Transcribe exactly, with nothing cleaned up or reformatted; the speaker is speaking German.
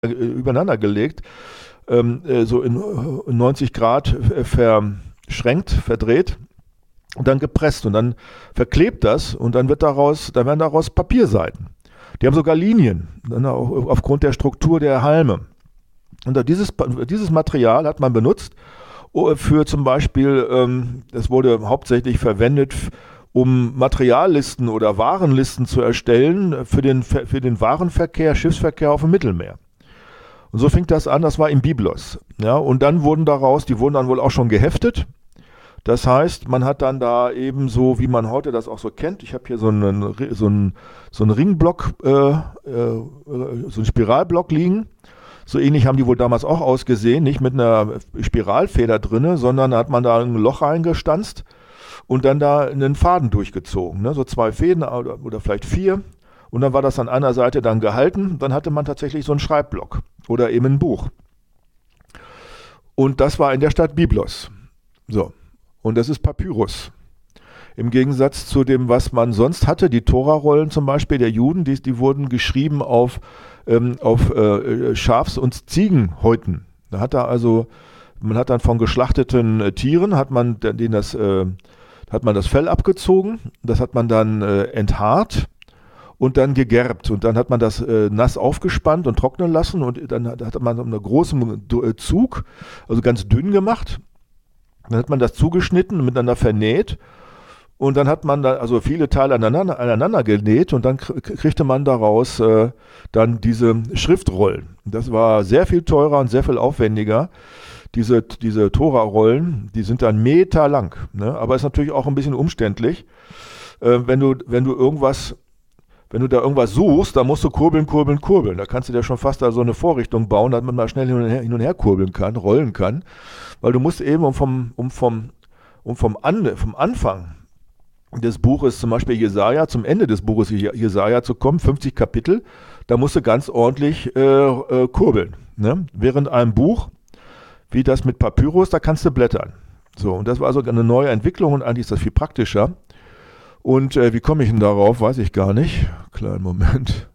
äh, übereinander gelegt, ähm, äh, so in, in neunzig Grad äh, verschränkt, verdreht und dann gepresst und dann verklebt das und dann wird daraus, dann werden daraus Papierseiten. Die haben sogar Linien, dann auch aufgrund der Struktur der Halme. Und dieses, dieses Material hat man benutzt für zum Beispiel, ähm, das wurde hauptsächlich verwendet, um Materiallisten oder Warenlisten zu erstellen für den, für den Warenverkehr, Schiffsverkehr auf dem Mittelmeer. Und so fing das an, das war im Biblos. Ja, und dann wurden daraus, die wurden dann wohl auch schon geheftet. Das heißt, man hat dann da eben so, wie man heute das auch so kennt, ich habe hier so einen, so einen, so einen Ringblock, äh, äh, so einen Spiralblock liegen. So ähnlich haben die wohl damals auch ausgesehen, nicht mit einer Spiralfeder drinne, sondern da hat man da ein Loch reingestanzt und dann da einen Faden durchgezogen, ne? So zwei Fäden oder, oder vielleicht vier. Und dann war das an einer Seite dann gehalten. Dann hatte man tatsächlich so einen Schreibblock oder eben ein Buch. Und das war in der Stadt Byblos. So. Und das ist Papyrus. Im Gegensatz zu dem, was man sonst hatte, die Tora-Rollen zum Beispiel der Juden, die, die wurden geschrieben auf, ähm, auf äh, Schafs- und Ziegenhäuten. Da hat er also, man hat dann von geschlachteten äh, Tieren, hat man denen das, äh, hat man das Fell abgezogen, das hat man dann äh, enthaart und dann gegerbt. Und dann hat man das äh, nass aufgespannt und trocknen lassen und dann hat, hat man einen großen Zug, also ganz dünn gemacht. Dann hat man das zugeschnitten und miteinander vernäht. Und dann hat man da also viele Teile aneinander, aneinander genäht und dann kriegte man daraus äh, dann diese Schriftrollen. Das war sehr viel teurer und sehr viel aufwendiger. Diese, diese Tora-Rollen, die sind dann meterlang, ne? Aber ist natürlich auch ein bisschen umständlich. Äh, wenn du, wenn du irgendwas, wenn du da irgendwas suchst, dann musst du kurbeln, kurbeln, kurbeln. Da kannst du dir schon fast da so eine Vorrichtung bauen, damit man mal schnell hin und her, hin und her kurbeln kann, rollen kann. Weil du musst eben, um vom, um vom, um vom, An, vom Anfang des Buches, zum Beispiel Jesaja, zum Ende des Buches Jesaja zu kommen, fünfzig Kapitel, da musst du ganz ordentlich äh, äh, kurbeln. Ne? Während einem Buch, wie das mit Papyrus, da kannst du blättern. So, und das war also eine neue Entwicklung und eigentlich ist das viel praktischer. Und äh, wie komme ich denn darauf, weiß ich gar nicht. Kleinen Moment.